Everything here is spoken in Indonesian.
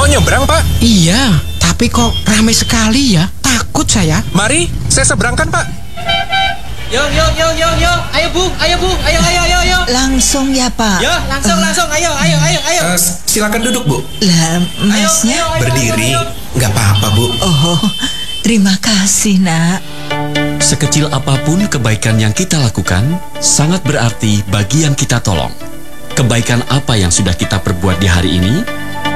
Mau nyebrang, Pak? Iya, tapi kok ramai sekali ya? Takut saya. Mari, saya seberangkan, Pak. Yo. Ayo Bung, ayo. Langsung ya, Pak? Yo, langsung. Ayo. Silakan duduk, Bu. Lah, Masnya? Berdiri, nggak apa-apa, Bu. Oh, terima kasih, Nak. Sekecil apapun kebaikan yang kita lakukan, sangat berarti bagi yang kita tolong. Kebaikan apa yang sudah kita perbuat di hari ini,